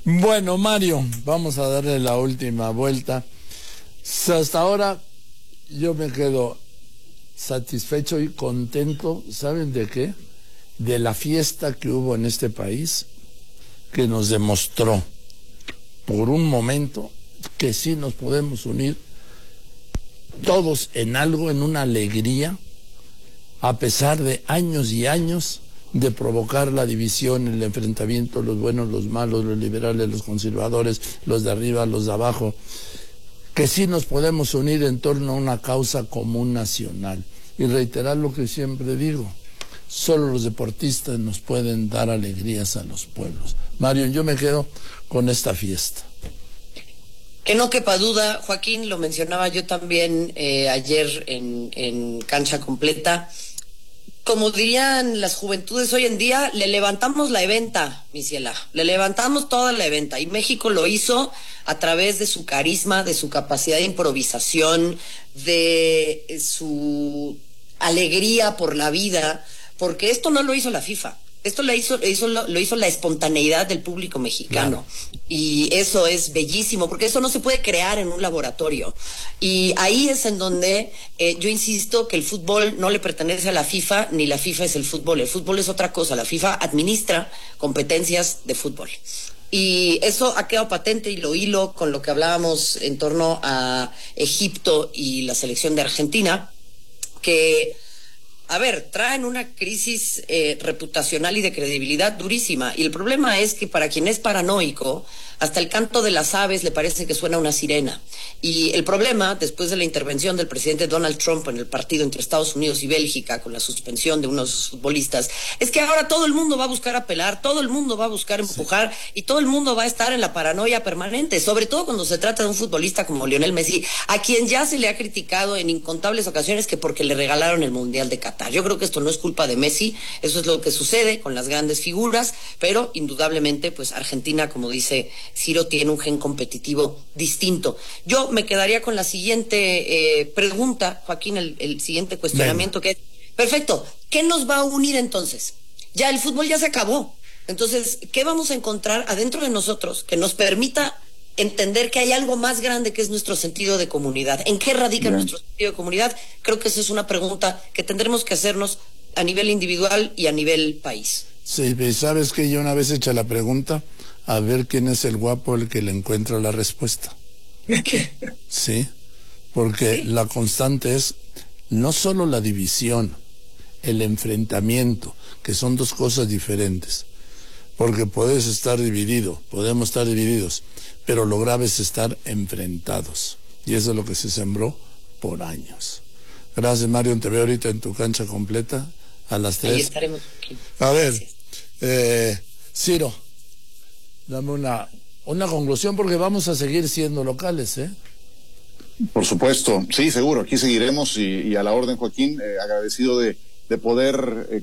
Bueno, Mario, vamos a darle la última vuelta. Hasta ahora yo me quedo satisfecho y contento. ¿Saben de qué? De la fiesta que hubo en este país, que nos demostró por un momento que sí nos podemos unir todos en algo, en una alegría, a pesar de años y años de provocar la división, el enfrentamiento, los buenos, los malos, los liberales, los conservadores, los de arriba, los de abajo, que sí nos podemos unir en torno a una causa común nacional. Y reiterar lo que siempre digo, solo los deportistas nos pueden dar alegrías a los pueblos. Mario, yo me quedo con esta fiesta. Que no quepa duda, Joaquín, lo mencionaba yo también ayer en Cancha Completa. Como dirían las juventudes hoy en día, le levantamos la eventa, mi ciela, le levantamos toda la eventa. Y México lo hizo a través de su carisma, de su capacidad de improvisación, de su alegría por la vida, porque esto no lo hizo la FIFA. Esto lo hizo la espontaneidad del público mexicano. Claro. Y eso es bellísimo, porque eso no se puede crear en un laboratorio. Y ahí es en donde yo insisto que el fútbol no le pertenece a la FIFA, ni la FIFA es el fútbol. El fútbol es otra cosa. La FIFA administra competencias de fútbol. Y eso ha quedado patente y lo hilo con lo que hablábamos en torno a Egipto y la selección de Argentina, que... A ver, traen una crisis reputacional y de credibilidad durísima. Y el problema es que para quien es paranoico, hasta el canto de las aves le parece que suena una sirena. Y el problema, después de la intervención del presidente Donald Trump en el partido entre Estados Unidos y Bélgica, con la suspensión de unos futbolistas, es que ahora todo el mundo va a buscar apelar, todo el mundo va a buscar empujar, y todo el mundo va a estar en la paranoia permanente, sobre todo cuando se trata de un futbolista como Lionel Messi, a quien ya se le ha criticado en incontables ocasiones que porque le regalaron el Mundial de Qatar. Yo creo que esto no es culpa de Messi, eso es lo que sucede con las grandes figuras, pero indudablemente, pues Argentina, como dice Ciro, tiene un gen competitivo distinto. Yo me quedaría con la siguiente pregunta, Joaquín, el siguiente cuestionamiento. Venga. Que es, perfecto, ¿qué nos va a unir entonces? Ya el fútbol ya se acabó. Entonces, ¿qué vamos a encontrar adentro de nosotros que nos permita entender que hay algo más grande que es nuestro sentido de comunidad? ¿En qué radica nuestro sentido de comunidad? Creo que esa es una pregunta que tendremos que hacernos a nivel individual y a nivel país. Sí, sabes que yo una vez hecha la pregunta, a ver quién es el guapo el que le encuentra la respuesta. ¿Qué? Sí, porque la constante es no solo la división, el enfrentamiento, que son dos cosas diferentes. Porque puedes estar dividido, podemos estar divididos, pero lo grave es estar enfrentados. Y eso es lo que se sembró por años. Gracias, Mario. Te veo ahorita en tu Cancha Completa a las 3. Ahí estaremos aquí. A ver, Ciro, dame una conclusión porque vamos a seguir siendo locales, ¿eh? Por supuesto, sí, seguro. Aquí seguiremos y a la orden, Joaquín, agradecido de poder